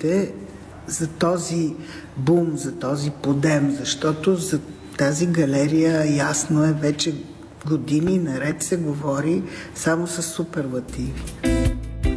думите за този бум, за този подем, защото за тази галерия ясно е, вече години наред се говори само с суперлативи.